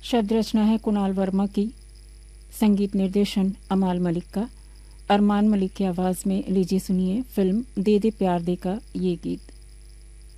शब्द रचना है कुणाल वर्मा की, संगीत निर्देशन अमाल मलिक का। अरमान मलिक की आवाज़ में लीजिए सुनिए फिल्म दे दे प्यार दे का ये गीत।